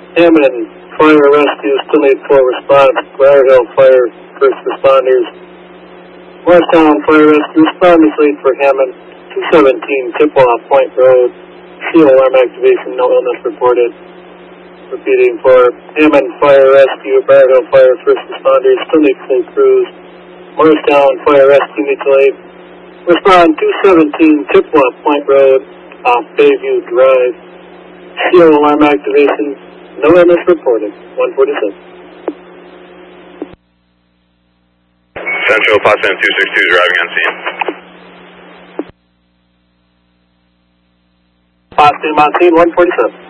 Hammond Fire Rescue, still need full response. Briar Hill Fire, first responders. Morristown Fire Rescue, responders lead for Hammond. 217 Chippewa Point Road. Seal alarm activation, no illness reported. Repeating for Hammond Fire Rescue, Briar Hill Fire, first responders, still need full crews. Morristown Fire Rescue, mutual aid. Respond 217 Chippewa Point Road, off Bayview Drive. Seal alarm activation, no illness reported. 147. Central Potsdam 262 driving on scene. Potsdam on scene, 147.